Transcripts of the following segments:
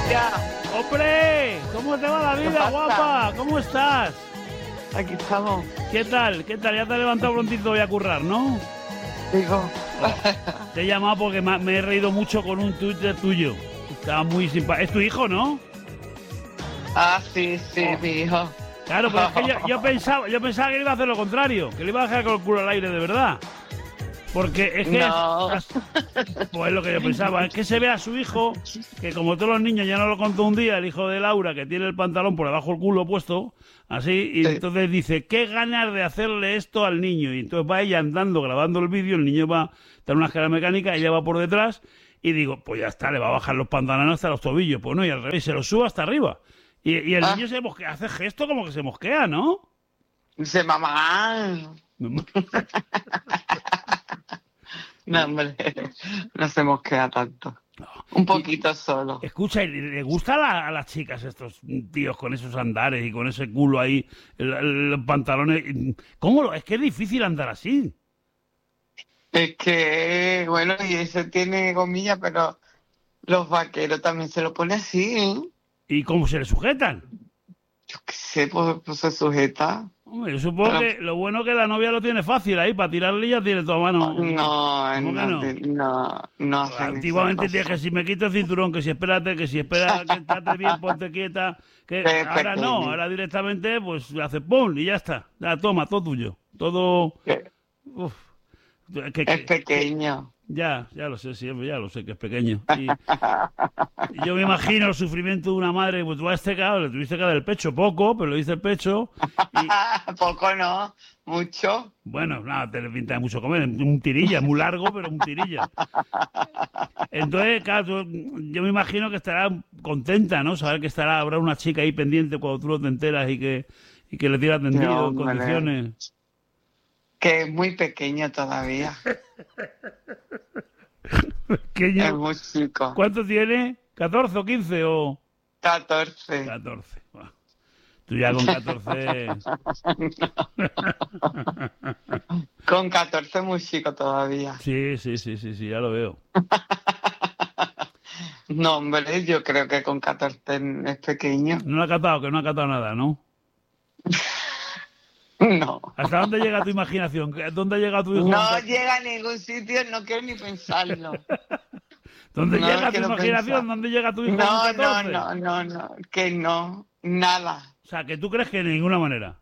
Ya. ¡Hombre! ¿Cómo te va la vida, guapa? ¿Cómo estás? Aquí estamos. ¿Qué tal? ¿Qué tal? Ya te has levantado prontito voy a currar, ¿no? Digo. Te he llamado porque me he reído mucho con un Twitter tuyo. Estaba muy simpático. ¿Es tu hijo, no? Ah, sí, mi hijo. Claro, pero es que yo pensaba que le iba a hacer lo contrario, que le iba a dejar con el culo al aire de verdad. Porque es que No. pues lo que yo pensaba, es que se ve a su hijo, que como todos los niños, ya no lo contó un día, el hijo de Laura, que tiene el pantalón por debajo del culo puesto, así, y Sí. entonces dice, qué ganas de hacerle esto al niño. Y entonces va ella andando, grabando el vídeo, el niño va, está en una escala mecánica, ella va por detrás, y digo, pues ya está, le va a bajar los pantalones hasta los tobillos. Pues no, y al revés, se los sube hasta arriba. Y el niño se mosquea, hace gesto como que se mosquea, ¿no? Dice, mamá. No, hombre, no se mosquea tanto. Un poquito solo. Escucha, ¿y le gusta a las chicas estos tíos con esos andares y con ese culo ahí, los pantalones? Es que es difícil andar así. Es que, bueno, y ese tiene gomilla, pero los vaqueros también se lo ponen así, ¿eh? ¿Y cómo se le sujetan? Yo qué sé, pues se sujeta. Hombre, yo supongo que lo bueno que la novia lo tiene fácil ahí, para tirarle ya tiene toda mano. No, ¿Cómo que no hacen Antiguamente esas tienes que cosas. si me quito el cinturón, que si espérate, que si espera que estate bien, ponte quieta. Que Es ahora no, pequeño. ahora directamente pues hace pum y ya está. Ya toma, todo tuyo. Todo. Uf. Es pequeño. Ya lo sé, siempre, ya lo sé que es pequeño. Y yo me imagino el sufrimiento de una madre, pues tú a este cabrón le tuviste que dar el pecho, poco, pero le diste el pecho. Y, Poco no, mucho. bueno, nada, te le pinta de mucho comer, un tirilla, muy largo, pero un tirilla. Entonces, claro, yo me imagino que estará contenta, ¿no? Saber que habrá una chica ahí pendiente cuando tú no te enteras y que le tira atendido en Hombre. condiciones. Que es muy pequeño todavía. Pequeño. Es muy chico. ¿Cuánto tiene? ¿14 o 15 o...? 14. 14. Bueno, tú ya con 14... Con 14 muy chico todavía. Sí, ya lo veo. No, hombre, yo creo que con 14 es pequeño. No lo ha catado, que no ha catado nada, ¿no? No. ¿Hasta dónde llega tu imaginación? ¿Dónde llega tu hijo? No llega a ningún sitio, no quiero ni pensarlo. ¿Dónde No llega tu quiero imaginación? pensar. ¿Dónde llega tu hijo con No, 14? no, que no, nada. O sea, que tú crees que de ninguna manera.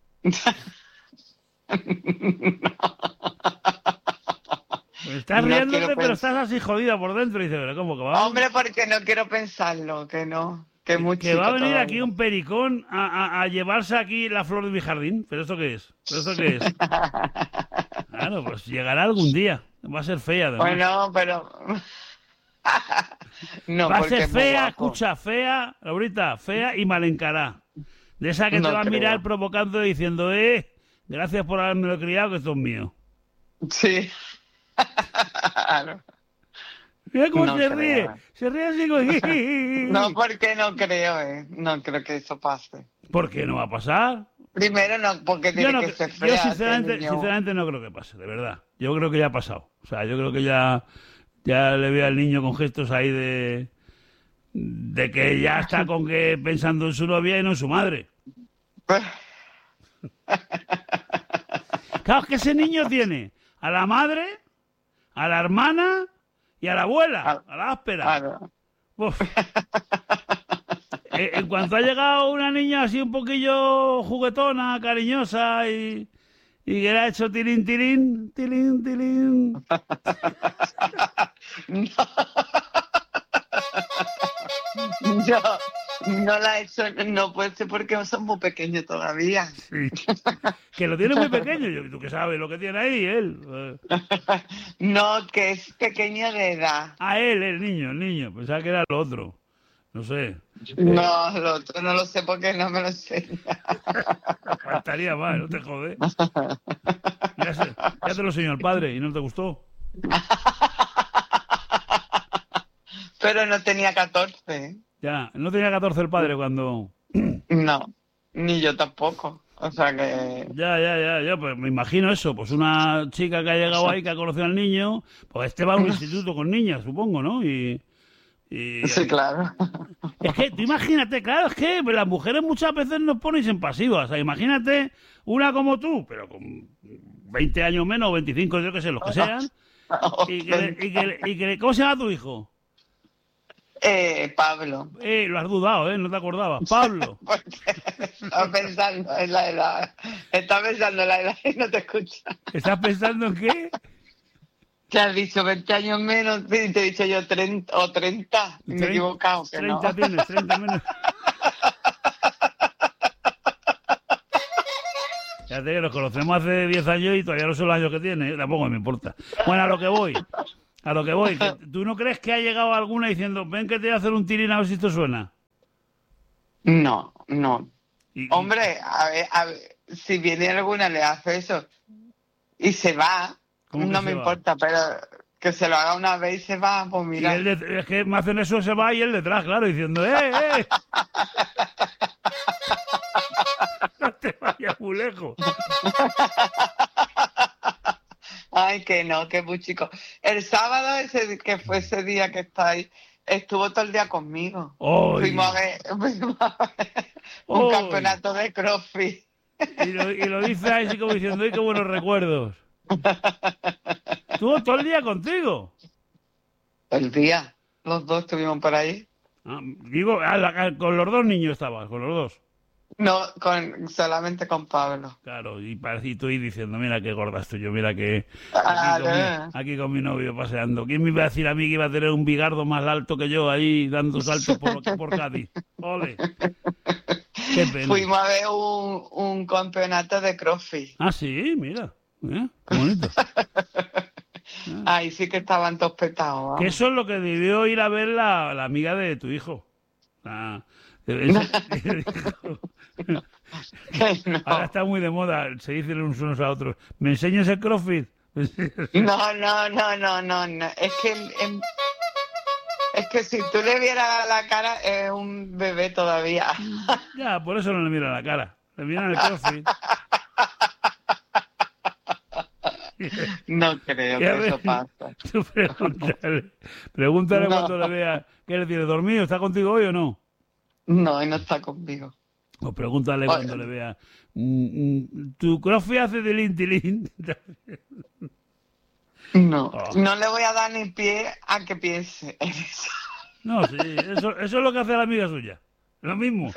Pues estás No riéndote, quiero pero pensar. estás así jodida por dentro. Y dices, pero ¿cómo que va? Hombre, porque no quiero pensarlo, que no, que es muy Que va a chico venir todavía. aquí un pericón a llevarse aquí la flor de mi jardín. ¿Pero esto qué es? ¿Pero esto qué es? Claro, pues llegará algún día. Va a ser fea, además. Bueno, pero... No, Va a porque ser es muy fea, guapo. escucha, fea, Laurita, fea y mal encarada. De esa que No te va a mirar creo. provocando y diciendo, gracias por haberme criado, que esto es mío. Sí. Claro. Mira cómo No se creo. ríe. Se ríe así como... No, porque no creo, No creo que eso pase. ¿Por qué no va a pasar? Primero no, porque Yo, tiene que ser yo fea. ese sinceramente niño. no creo que pase, de verdad. Yo creo que ya ha pasado. O sea, yo creo que ya le veo al niño con gestos ahí de que ya está pensando en su novia y no en su madre. Claro, es que ese niño tiene a la madre, a la hermana y a la abuela, a la áspera. Claro. Uf. En cuanto ha llegado una niña así un poquillo juguetona, cariñosa y que le ha hecho tirín, tirín, tirín, tirín. Yo no la he hecho, no puede ser porque son muy pequeños todavía. Sí. Que lo tiene muy pequeño. ¿Tú qué sabes lo que tiene ahí él? No, que es pequeño de edad. Ah, él, el niño. Pensaba que era el otro. No sé. No, lo otro no lo sé porque no me lo sé. Faltaría más, no te jodes. Ya te lo enseñó el padre y no te gustó. Pero no tenía 14. Ya, no tenía 14 el padre cuando... No, ni yo tampoco. O sea que... Ya, pues me imagino eso, pues una chica que ha llegado ahí, que ha conocido al niño, pues este va a un instituto con niñas, supongo, ¿no? Y Sí, claro. Es que tú imagínate, claro, es que las mujeres muchas veces nos ponéis en pasivas. O sea, imagínate una como tú, pero con 20 años menos, 25, yo que sé, los que sean, ¿cómo se llama tu hijo? Pablo. Lo has dudado, ¿eh? No te acordabas. Pablo. Estaba pensando en la edad. Estaba pensando en la edad y no te escucha. ¿Estás pensando en qué? Te has dicho 20 años menos y te he dicho yo 30 o 30. Y me he equivocado. Que 30 no. tienes, 30 menos. Fíjate que nos conocemos hace 10 años y todavía no son los años que tiene. Tampoco me importa. Bueno, a lo que voy. Que ¿tú no crees que ha llegado alguna diciendo, ven que te voy a hacer un tirín a ver si esto suena? No. Y- Hombre, a ver, si viene alguna le hace eso y se va, ¿Cómo que no se me va? importa, pero que se lo haga una vez y se va, pues Y mira. es que me hacen eso, se va y él detrás, claro, diciendo, ¡eh! No te vayas muy lejos. Ay, que no, que muy chico. El sábado, que fue ese día que está ahí, estuvo todo el día conmigo. ¡Ay! Fuimos a ver un ¡Ay! campeonato de CrossFit. Y lo dice así como diciendo, ¡ay, qué buenos recuerdos! Estuvo todo el día contigo. El día, los dos estuvimos por ahí. Digo, con los dos niños estabas, con los dos. No, solamente con Pablo. Claro, y tú ahí diciendo, mira qué gorda estoy yo, mira que Claro. aquí con mi novio paseando. ¿Quién me iba a decir a mí que iba a tener un bigardo más alto que yo ahí dando saltos por Cádiz? ¡Ole! Qué pena. Fuimos a ver un campeonato de CrossFit. Ah, sí, mira. Qué bonito. Ahí sí que estaban todos petados. Vamos. Que eso es lo que debió ir a ver la amiga de tu hijo. Eso- Que no. Ahora está muy de moda, se dicen unos a otros. ¿Me enseñas el CrossFit? No. Es que si tú le vieras la cara, es un bebé todavía. Ya, por eso no le miran la cara. Le miran el CrossFit. No creo Ya que ves. eso pase. Tú pregúntale No. cuando le vea. ¿Qué le tiene dormido? ¿Está contigo hoy o no? No, él no está conmigo. O pregúntale cuando le vea. ¿Tu CrossFit hace tilín? No, Oh. no le voy a dar ni pie a que piense en eso. No, sí, eso es lo que hace la amiga suya. Lo mismo.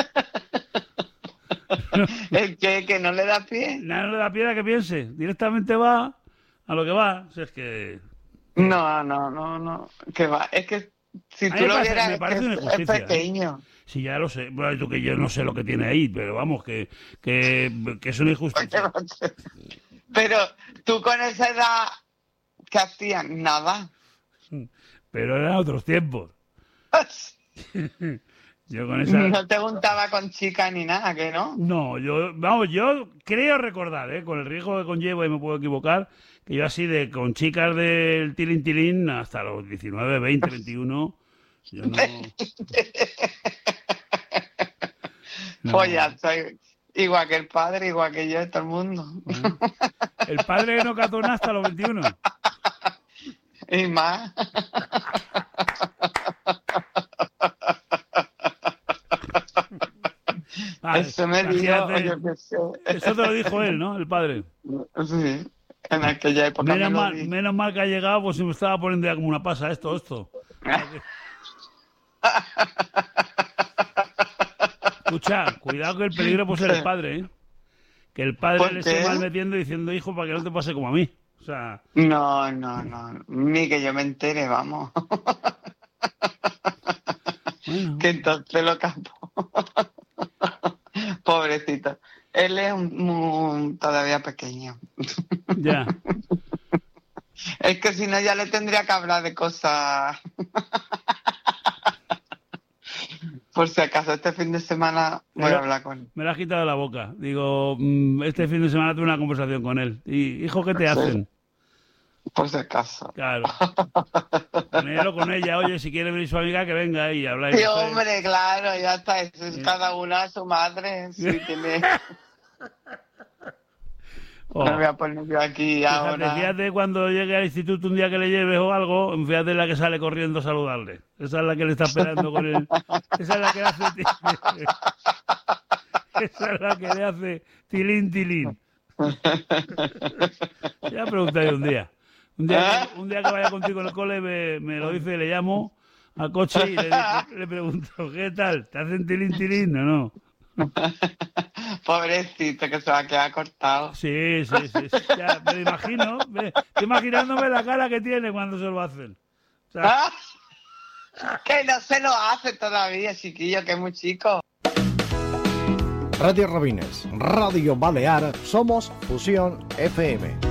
El que no le da pie. Nada no le da piedra que piense. Directamente va a lo que va. O sea, es que... No. Que va. Es que si A mí tú me lo parece- vieras, me parece una es injusticia, ¿eh? pequeño. Sí, ya lo sé. Bueno, tú que yo no sé lo que tiene ahí, pero vamos, que es una injusticia. Pero tú con esa edad, ¿qué hacías? Nada. Pero eran otros tiempos. Yo con esa... No te juntaba con chicas ni nada, ¿que no? No, yo creo recordar, con el riesgo que conllevo y me puedo equivocar, que yo así con chicas del tilín hasta los 19, 20, 21, yo no... no. Pues ya estoy igual que el padre, igual que yo, todo el mundo. El padre que no cató nada hasta los 21. Y más. Vale, Eso me dijo, imagínate, yo qué sé. eso te lo dijo él, ¿no? El padre. Sí, en aquella época me lo di. Menos mal que ha llegado, pues si me estaba poniendo ya como una pasa esto. Escucha, cuidado que el peligro puede ser el padre, ¿eh? Que el padre ¿Por le qué? esté mal metiendo diciendo, hijo, para que no te pase como a mí. O sea, No, ni que yo me entere, vamos. bueno, Que entonces lo capo. Pobrecito. Él es todavía pequeño. ya. Es que si no ya le tendría que hablar de cosas. Por si acaso este fin de semana voy a hablar con él. Me lo has quitado de la boca. Digo, este fin de semana tuve una conversación con él. Y, hijo, ¿qué te Sí. hacen? Por si acaso. Claro. Con él o con ella, oye, si quiere venir su amiga, que venga y habláis. Sí, hombre, claro, ya está. Eso es cada una a su madre. Sí, tiene... Oh. Me voy a poner yo aquí ahora. Fíjate cuando llegue al instituto un día que le lleves o algo, fíjate la que sale corriendo a saludarle. Esa es la que le está esperando con el... Esa es la que le hace... Esa es la que le hace tilín, tilín. Ya preguntaré un día. Un día que vaya contigo en el cole me lo dice, le llamo al coche y le pregunto, ¿qué tal? ¿Te hacen tilín, tilín o no? Pobrecito, que se va a quedar cortado. Sí. Ya, me lo imagino. Estoy imaginándome la cara que tiene cuando se lo hacen. O sea, Que no se lo hace todavía, chiquillo, que es muy chico. Radio Rabines, Radio Balear, somos Fusión FM.